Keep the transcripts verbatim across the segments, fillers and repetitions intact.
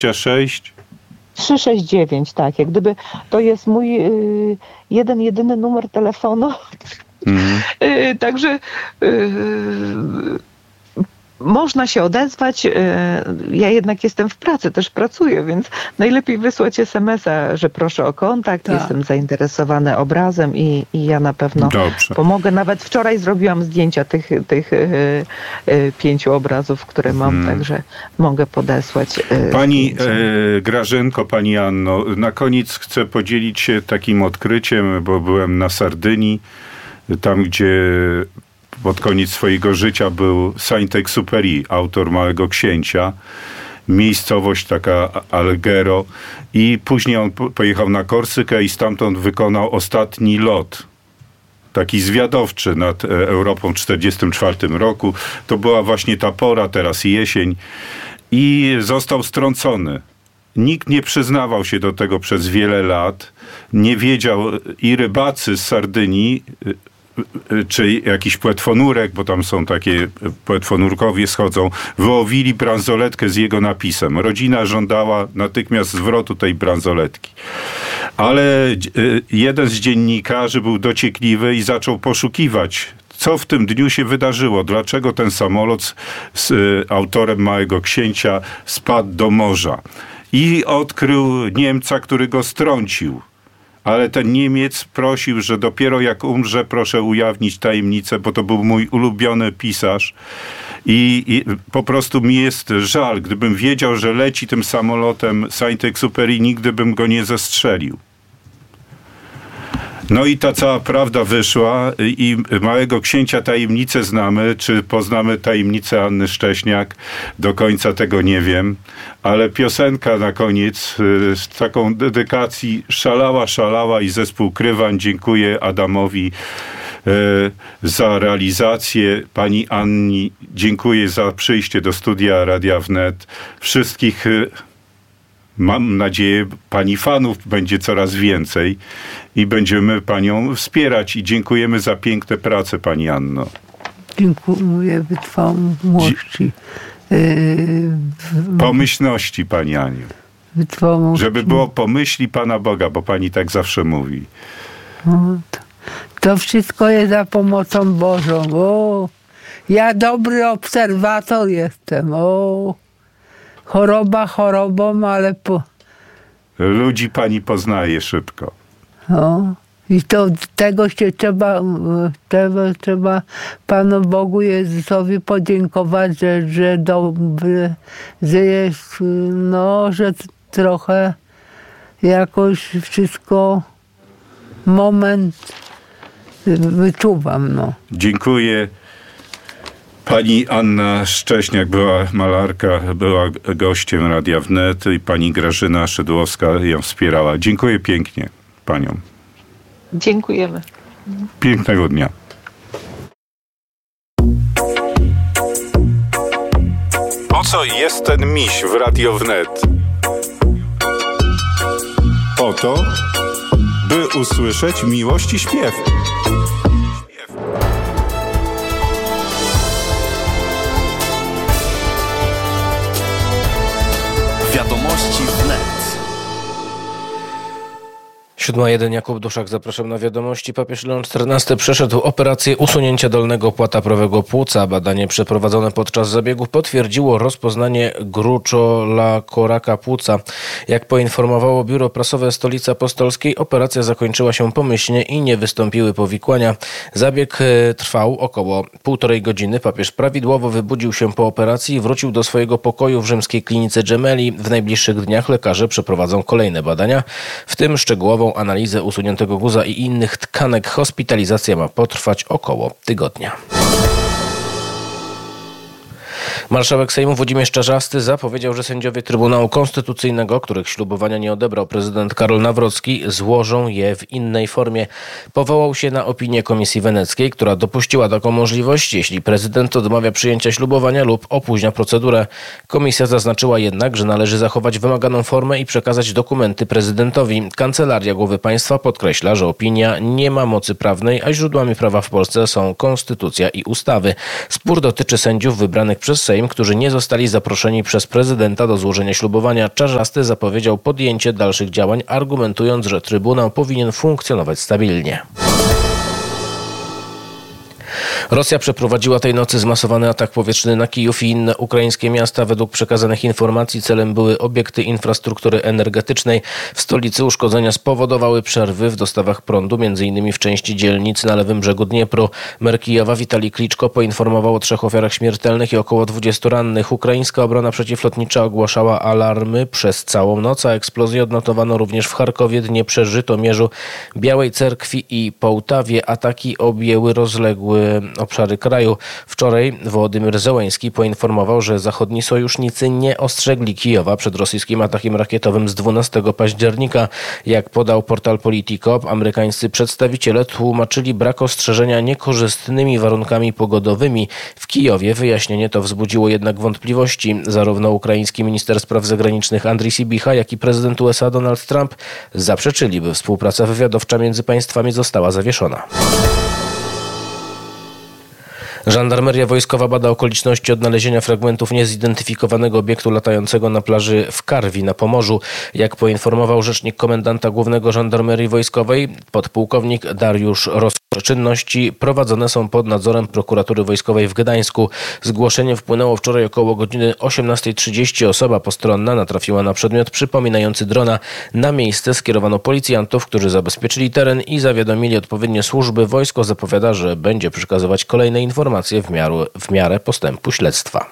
sześć trzy sześć dziewięć, tak. Jak gdyby to jest mój y, jeden, jedyny numer telefonu. Mhm. y, także y, można się odezwać. Y, ja jednak jestem w pracy, też pracuję, więc najlepiej wysłać es em es a, że proszę o kontakt. Tak. Jestem zainteresowany obrazem i, i ja na pewno Dobrze. pomogę. Nawet wczoraj zrobiłam zdjęcia tych, tych y, y, pięciu obrazów, które mam, hmm. także mogę podesłać. Y, pani e, Grażynko, pani Anno, na koniec chcę podzielić się takim odkryciem, bo byłem na Sardynii, tam gdzie pod koniec swojego życia był Saint-Exupéry, autor Małego Księcia. Miejscowość taka Alghero. I później on pojechał na Korsykę i stamtąd wykonał ostatni lot. Taki zwiadowczy nad Europą w czterdziestym czwartym roku. To była właśnie ta pora, teraz jesień. I został strącony. Nikt nie przyznawał się do tego przez wiele lat. Nie wiedział i rybacy z Sardynii, czy jakiś płetwonurek, bo tam są takie płetwonurkowie schodzą, wyłowili bransoletkę z jego napisem. Rodzina żądała natychmiast zwrotu tej bransoletki. Ale jeden z dziennikarzy był dociekliwy i zaczął poszukiwać, co w tym dniu się wydarzyło. Dlaczego ten samolot z, z autorem Małego Księcia spadł do morza. I odkrył Niemca, który go strącił. Ale ten Niemiec prosił, że dopiero jak umrze, proszę ujawnić tajemnicę, bo to był mój ulubiony pisarz. I, i po prostu mi jest żal. Gdybym wiedział, że leci tym samolotem Saint-Exupéry, nigdy bym go nie zestrzelił. No i ta cała prawda wyszła i Małego Księcia tajemnicę znamy. Czy poznamy tajemnicę Anny Szcześniak? Do końca tego nie wiem. Ale piosenka na koniec z taką dedykacji Szalała, szalała i zespół Krywań. Dziękuję Adamowi za realizację. Pani Anni dziękuję za przyjście do studia Radia Wnet. Wszystkich, mam nadzieję, pani fanów będzie coraz więcej i będziemy panią wspierać i dziękujemy za piękne prace, pani Anno. Dziękuję wytrwałości. Pomyślności, pani Aniu. Wytrwałości. Żeby było pomyśli Pana Boga, bo pani tak zawsze mówi. No, to, to wszystko jest za pomocą Bożą. O, ja dobry obserwator jestem. O, choroba chorobą, ale po... Ludzi pani poznaje szybko. O, i to tego się trzeba, tego trzeba Panu Bogu Jezusowi podziękować, że, że dobry, że jest, no, że trochę jakoś wszystko moment wyczuwam, no. Dziękuję. Pani Anna Szcześniak była malarka, była gościem Radia Wnet i pani Grażyna Szydłowska ją wspierała. Dziękuję pięknie paniom. Dziękujemy. Pięknego dnia. Po co jest ten miś w Radio Wnet? Po to, by usłyszeć miłość i śpiew. Wiadomości wnet. siódma jeden, Jakub Duszak, zapraszam na wiadomości. Papież Leon czternasty przeszedł operację usunięcia dolnego płata prawego płuca. Badanie przeprowadzone podczas zabiegu potwierdziło rozpoznanie gruczola-koraka płuca. Jak poinformowało biuro prasowe Stolicy Apostolskiej, operacja zakończyła się pomyślnie i nie wystąpiły powikłania. Zabieg trwał około półtorej godziny. Papież prawidłowo wybudził się po operacji i wrócił do swojego pokoju w rzymskiej klinice Gemelli. W najbliższych dniach lekarze przeprowadzą kolejne badania, w tym szczegółową analizę usuniętego guza i innych tkanek. Hospitalizacja ma potrwać około tygodnia. Marszałek Sejmu Włodzimierz Czarzasty zapowiedział, że sędziowie Trybunału Konstytucyjnego, których ślubowania nie odebrał prezydent Karol Nawrocki, złożą je w innej formie. Powołał się na opinię Komisji Weneckiej, która dopuściła taką możliwość, jeśli prezydent odmawia przyjęcia ślubowania lub opóźnia procedurę. Komisja zaznaczyła jednak, że należy zachować wymaganą formę i przekazać dokumenty prezydentowi. Kancelaria Głowy Państwa podkreśla, że opinia nie ma mocy prawnej, a źródłami prawa w Polsce są konstytucja i ustawy. Spór dotyczy sędziów wybranych przez Sejm Sejm, którzy nie zostali zaproszeni przez prezydenta do złożenia ślubowania. Czarzasty zapowiedział podjęcie dalszych działań, argumentując, że Trybunał powinien funkcjonować stabilnie. Rosja przeprowadziła tej nocy zmasowany atak powietrzny na Kijów i inne ukraińskie miasta. Według przekazanych informacji celem były obiekty infrastruktury energetycznej. W stolicy uszkodzenia spowodowały przerwy w dostawach prądu, m.in. w części dzielnic na lewym brzegu Dniepru. Mer Kijowa Witalij Kliczko poinformował o trzech ofiarach śmiertelnych i około dwudziestu rannych. Ukraińska obrona przeciwlotnicza ogłaszała alarmy przez całą noc, a eksplozje odnotowano również w Charkowie, Dnieprze, Żytomierzu, Białej Cerkwi i Połtawie. Ataki objęły rozległy obszary kraju. Wczoraj Wołodymyr Zełenski poinformował, że zachodni sojusznicy nie ostrzegli Kijowa przed rosyjskim atakiem rakietowym z dwunastego października. Jak podał portal Politico, amerykańscy przedstawiciele tłumaczyli brak ostrzeżenia niekorzystnymi warunkami pogodowymi. W Kijowie wyjaśnienie to wzbudziło jednak wątpliwości. Zarówno ukraiński minister spraw zagranicznych Andrii Sibicha, jak i prezydent U S A Donald Trump zaprzeczyli, by współpraca wywiadowcza między państwami została zawieszona. Żandarmeria wojskowa bada okoliczności odnalezienia fragmentów niezidentyfikowanego obiektu latającego na plaży w Karwi na Pomorzu. Jak poinformował rzecznik komendanta głównego Żandarmerii Wojskowej, podpułkownik Dariusz Ros. Czynności prowadzone są pod nadzorem Prokuratury Wojskowej w Gdańsku. Zgłoszenie wpłynęło wczoraj około godziny osiemnastej trzydzieści. Osoba postronna natrafiła na przedmiot przypominający drona. Na miejsce skierowano policjantów, którzy zabezpieczyli teren i zawiadomili odpowiednie służby. Wojsko zapowiada, że będzie przekazywać kolejne informacje w miarę, w miarę postępu śledztwa.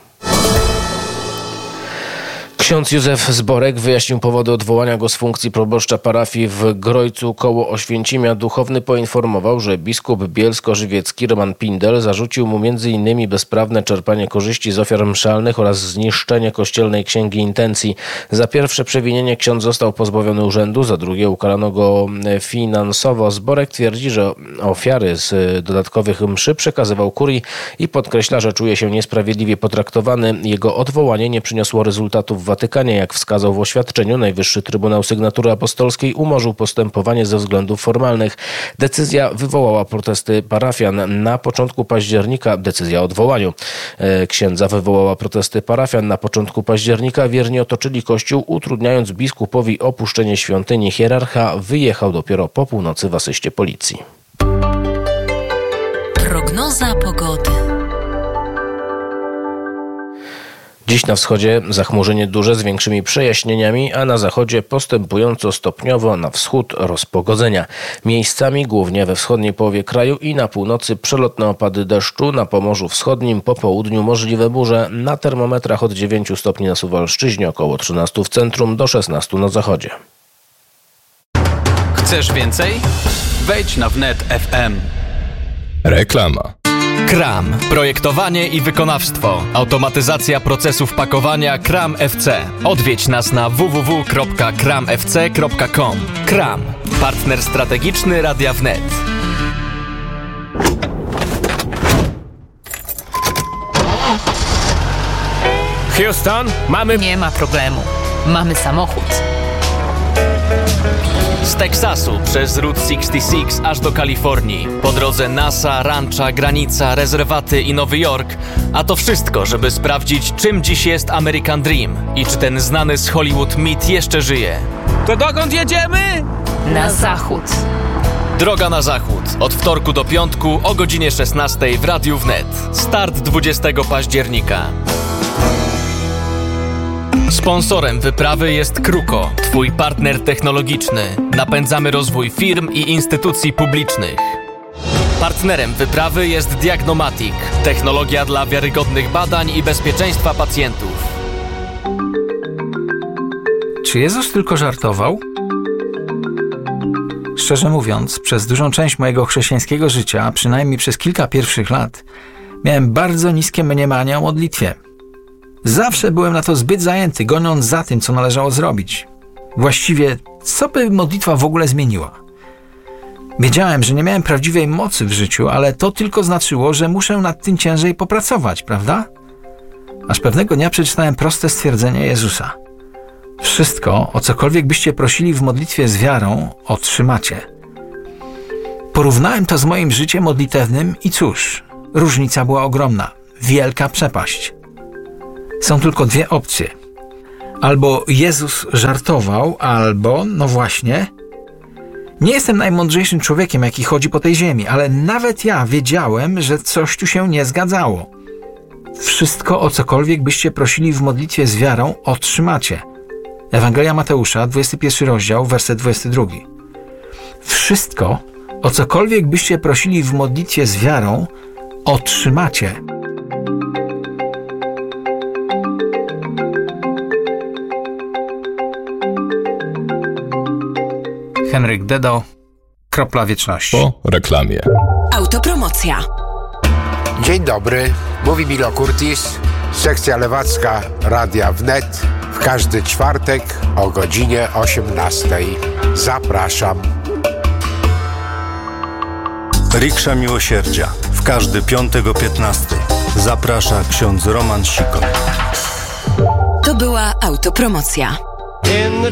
Ksiądz Józef Zborek wyjaśnił powody odwołania go z funkcji proboszcza parafii w Grojcu koło Oświęcimia. Duchowny poinformował, że biskup bielsko-żywiecki Roman Pindel zarzucił mu między innymi bezprawne czerpanie korzyści z ofiar mszalnych oraz zniszczenie kościelnej księgi intencji. Za pierwsze przewinienie ksiądz został pozbawiony urzędu, za drugie ukarano go finansowo. Zborek twierdzi, że ofiary z dodatkowych mszy przekazywał kurii i podkreśla, że czuje się niesprawiedliwie potraktowany. Jego odwołanie nie przyniosło rezultatów w Watykanie. Jak wskazał w oświadczeniu, Najwyższy Trybunał Sygnatury Apostolskiej umorzył postępowanie ze względów formalnych. Decyzja wywołała protesty parafian. Na początku października, decyzja o odwołaniu księdza wywołała protesty parafian. Na początku października wierni otoczyli kościół, utrudniając biskupowi opuszczenie świątyni. Hierarcha wyjechał dopiero po północy w asyście policji. Prognoza pogody. Dziś na wschodzie zachmurzenie duże z większymi przejaśnieniami, a na zachodzie postępująco stopniowo na wschód rozpogodzenia. Miejscami, głównie we wschodniej połowie kraju i na północy przelotne opady deszczu, na Pomorzu Wschodnim po południu możliwe burze, na termometrach od dziewięciu stopni na Suwalszczyźnie, około trzynastu w centrum, do szesnastu na zachodzie. Chcesz więcej? Wejdź na wnet kropka ef em. Reklama. Kram. Projektowanie i wykonawstwo. Automatyzacja procesów pakowania Kram F C. Odwiedź nas na w w w kropka kram f c kropka com. Kram. Partner strategiczny Radia Wnet. Houston, mamy... Nie ma problemu. Mamy samochód. Z Teksasu przez Route sześćdziesiąt sześć aż do Kalifornii. Po drodze NASA, rancha, granica, rezerwaty i Nowy Jork. A to wszystko, żeby sprawdzić, czym dziś jest American Dream i czy ten znany z Hollywood mit jeszcze żyje. To dokąd jedziemy? Na zachód. Droga na zachód. Od wtorku do piątku o godzinie szesnastej w Radiu Wnet. Start dwudziestego października. Sponsorem wyprawy jest Kruko, twój partner technologiczny. Napędzamy rozwój firm i instytucji publicznych. Partnerem wyprawy jest Diagnomatic, technologia dla wiarygodnych badań i bezpieczeństwa pacjentów. Czy Jezus tylko żartował? Szczerze mówiąc, przez dużą część mojego chrześcijańskiego życia, a przynajmniej przez kilka pierwszych lat, miałem bardzo niskie mniemanie o modlitwie. Zawsze byłem na to zbyt zajęty, goniąc za tym, co należało zrobić. Właściwie, co by modlitwa w ogóle zmieniła? Wiedziałem, że nie miałem prawdziwej mocy w życiu, ale to tylko znaczyło, że muszę nad tym ciężej popracować, prawda? Aż pewnego dnia przeczytałem proste stwierdzenie Jezusa. Wszystko, o cokolwiek byście prosili w modlitwie z wiarą, otrzymacie. Porównałem to z moim życiem modlitewnym i cóż, różnica była ogromna. Wielka przepaść. Są tylko dwie opcje. Albo Jezus żartował, albo, no właśnie, nie jestem najmądrzejszym człowiekiem, jaki chodzi po tej ziemi, ale nawet ja wiedziałem, że coś tu się nie zgadzało. Wszystko, o cokolwiek byście prosili w modlitwie z wiarą, otrzymacie. Ewangelia Mateusza, dwudziesty pierwszy rozdział, werset dwudziesty drugi. Wszystko, o cokolwiek byście prosili w modlitwie z wiarą, otrzymacie. Henryk Dedo, Kropla Wieczności. Po reklamie. Autopromocja. Dzień dobry, mówi Milo Kurtis, sekcja lewacka Radia Wnet. W każdy czwartek o godzinie osiemnastej. Zapraszam. Riksza Miłosierdzia. W każdy piątek o piętnastej. Zaprasza ksiądz Roman Sikon. To była autopromocja.